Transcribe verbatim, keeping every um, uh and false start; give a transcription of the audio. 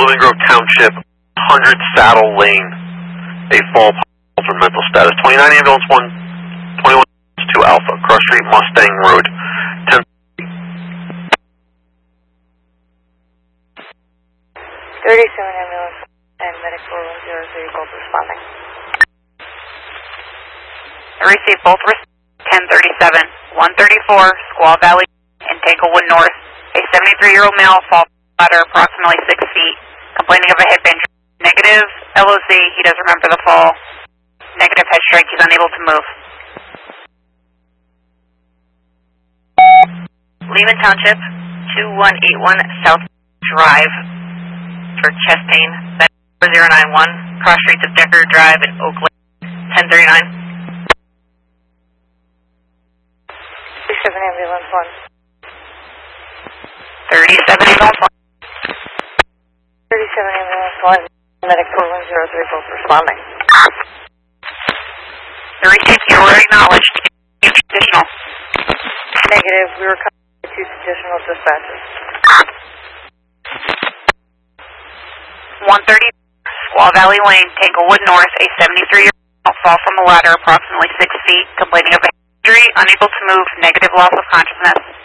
Lemon Grove Township, one hundred Saddle Lane, a fall for mental status. twenty-nine ambulance one, twenty-one two Alpha, Cross Street, Mustang Road, ten. thirty-seven ambulance and medic four one zero three, both responding. I received both ten thirty-seven, one thirty-four, Squaw Valley in Tanglewood North. A seventy-three-year-old male fall ladder approximately six feet, complaining of a head injury. Negative, L O C, he does remember the fall. Negative, head strike, he's unable to move. Lehman Township, two one eight one South Drive for chest pain. four zero nine one, cross streets of Decker Drive in Oakland, ten thirty-nine. thirty-seven ambulance one. thirty-seven ambulance one. thirty-seven ambulance one, medic four one zero three, both responding. The received, you were acknowledged. Additional. Negative, we were coming to two additional dispatches. one thirty, Squaw Valley Lane, Tanglewood North, a seventy-three-year-old fall from a ladder approximately six feet, complaining of a injury, unable to move, negative loss of consciousness.